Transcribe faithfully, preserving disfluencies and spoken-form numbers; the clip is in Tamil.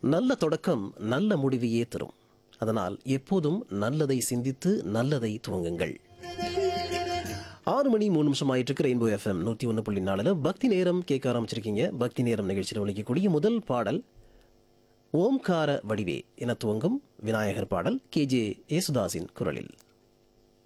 நல்ல தொடக்கம் நல்ல முடிவையே தரும். அதனால் எப்போதும் நல்லதை சிந்தித்து நல்லதை துவங்குங்கள். ஆறு மணி மூணு நிமிஷம் ஆயிட்டு இருக்கு. ரெயின்போ எஃப்எம் நூற்றி ஒன்று புள்ளி நாலுல பக்தி நேரம் கேட்க ஆரம்பிச்சிருக்கீங்க. பக்தி நேரம் நிகழ்ச்சியில் ஒழிக்கக்கூடிய முதல் பாடல் ஓம்கார வடிவே என துவங்கும் விநாயகர் பாடல் கே ஜே யேசுதாஸின் குரலில்.